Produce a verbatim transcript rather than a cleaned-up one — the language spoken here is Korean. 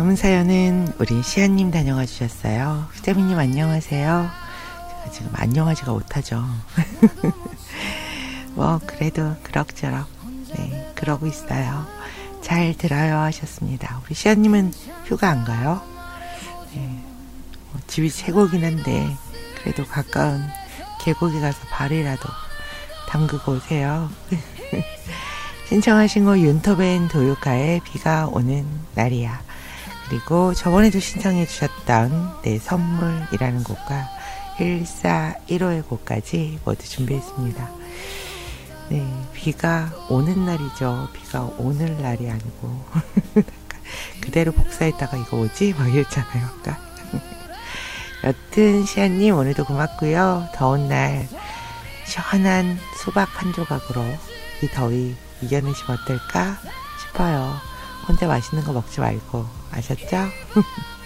다음 사연은 우리 시아님 다녀와 주셨어요. 수자미님 안녕하세요. 제가 지금 안녕하지가 못하죠. 뭐 그래도 그럭저럭 네 그러고 있어요. 잘 들어요 하셨습니다. 우리 시아님은 휴가 안 가요? 네, 뭐 집이 최고긴 한데 그래도 가까운 계곡에 가서 발이라도 담그고 오세요. 신청하신 거 윤터벤 도요카의 비가 오는 날이야. 그리고 저번에도 신청해 주셨던 내 선물이라는 곡과 일사일오의 곡까지 모두 준비했습니다. 네, 비가 오는 날이죠. 비가 오는 날이 아니고 그대로 복사했다가 이거 뭐지? 막 이랬잖아요. 여튼 시아님 오늘도 고맙고요. 더운 날 시원한 수박 한 조각으로 이 더위 이겨내시면 어떨까 싶어요. 혼자 맛있는 거 먹지 말고 아셨죠?